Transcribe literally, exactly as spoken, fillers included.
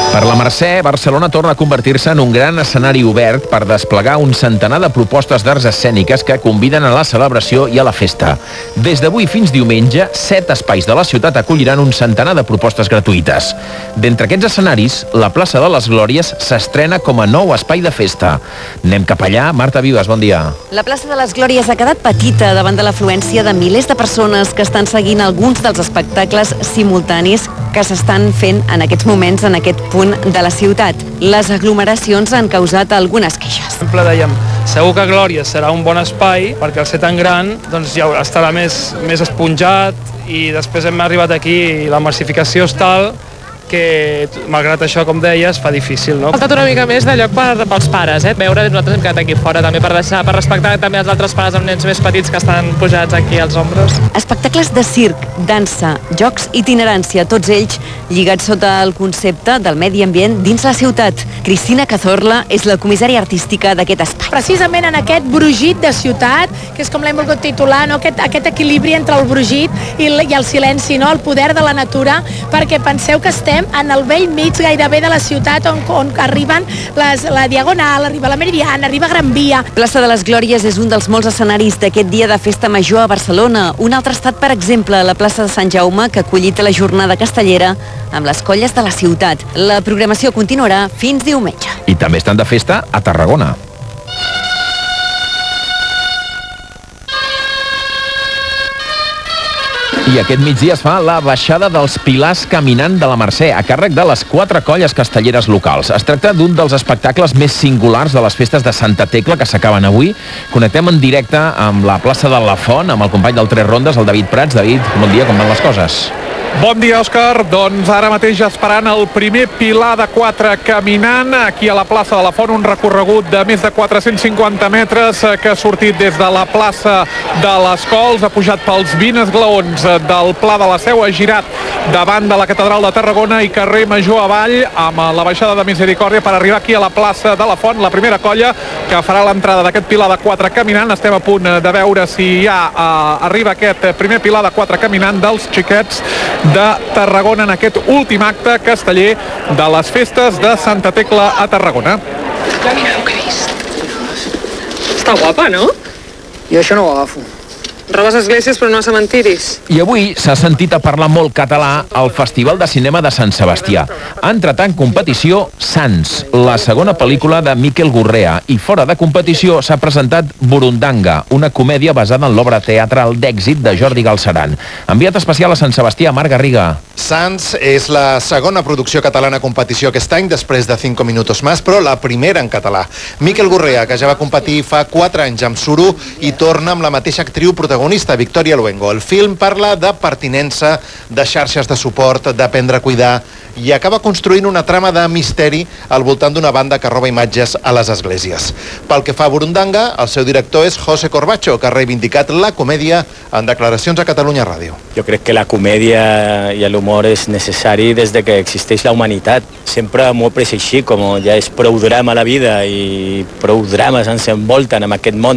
Per la Mercè, Barcelona torna a convertir-se en un gran escenari obert per desplegar un centenar de propostes d'arts escèniques que conviden a la celebració i a la festa. Des d'avui fins diumenge, set espais de la ciutat acolliran un centenar de propostes gratuïtes. D'entre aquests escenaris, la plaça de les Glòries s'estrena com a nou espai de festa. Anem cap allà. Marta Vives, bon dia. La plaça de les Glòries ha quedat petita davant de l'afluència de milers de persones que estan seguint alguns dels espectacles simultanis que s'estan fent en aquests moments en aquest punt de la ciutat. Les aglomeracions han causat algunes queixes. Sempre dèiem, segur que Glòries serà un bon espai perquè al ser tan gran doncs ja estarà més, més esponjat i després hem arribat aquí i la massificació és tal que, malgrat això, com deies, fa difícil, no? Ha faltat una mica més de lloc per, pels pares, eh? Veure, nosaltres hem quedat aquí fora també per deixar, per respectar també els altres pares amb nens més petits que estan pujats aquí als ombros. Espectacles de circ, dansa, jocs, itinerància, tots ells lligats sota el concepte del medi ambient dins la ciutat. Cristina Cazorla és la comissària artística d'aquest espai. Precisament en aquest brugit de ciutat, que és com l'hem volgut titular, no? aquest, aquest equilibri entre el brugit i el, i el silenci, no? El poder de la natura, perquè penseu que estem en el vell mig gairebé de la ciutat on, on arriben les, la Diagonal, arriba la Meridiana, arriba Gran Via. Plaça de les Glòries és un dels molts escenaris d'aquest dia de festa major a Barcelona. Un altre estat, per exemple, la plaça de Sant Jaume, que ha acollit la jornada castellera amb les colles de la ciutat. La programació continuarà fins diumenge. I també estan de festa a Tarragona. I aquest migdia es fa la baixada dels Pilars caminant de la Mercè, a càrrec de les quatre colles castelleres locals. Es tracta d'un dels espectacles més singulars de les festes de Santa Tecla que s'acaben avui. Connectem en directe amb la plaça de la Font, amb el company del Tres Rondes, el David Prats. David, bon dia, com van les coses? Bon dia, Òscar. Doncs ara mateix esperant el primer pilar de quatre caminant aquí a la plaça de la Font, un recorregut de més de quatre-cents cinquanta metres que ha sortit des de la plaça de les Cols, ha pujat pels vint esglaons del Pla de la Seu, ha girat davant de la Catedral de Tarragona i carrer Major avall amb la baixada de Misericòrdia per arribar aquí a la plaça de la Font, la primera colla que farà l'entrada d'aquest pilar de quatre caminant. Estem a punt de veure si ja eh, arriba aquest primer pilar de quatre caminant dels xiquets de Tarragona en aquest últim acte casteller de les festes de Santa Tecla a Tarragona. Mireu què he vist. Està guapa, no? Jo això no ho agafo. Robes esglésies però no a cementiris. I avui s'ha sentit a parlar molt català al Festival de Cinema de Sant Sebastià. Ha entrat en competició Sants, la segona pel·lícula de Miquel Gurrea, i fora de competició s'ha presentat Burundanga, una comèdia basada en l'obra teatral d'èxit de Jordi Galceran. Enviat especial a Sant Sebastià, Marc Garriga. Sants és la segona producció catalana a competició aquest any, després de Cinco Minutos Más, però la primera en català. Miquel Gurrea, que ja va competir fa quatre anys amb Suro, i torna amb la mateixa actriu protagonista, Victoria Luengo. El film parla de pertinença, de xarxes de suport, d'aprendre a cuidar, i acaba construint una trama de misteri al voltant d'una banda que roba imatges a les esglésies. Pel que fa a Burundanga, el seu director és José Corbacho, que ha reivindicat la comèdia en declaracions a Catalunya Ràdio. Jo crec que la comèdia i l'humor és necessari des de que existeix la humanitat. Sempre m'ho he pres així, com ja és prou drama a la vida i prou drames ens envolten en aquest món